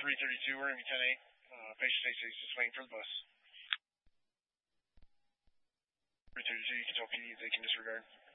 332, we're going to be 10-8. Patient 86 just waiting for the bus. 332, you can tell PD they can disregard.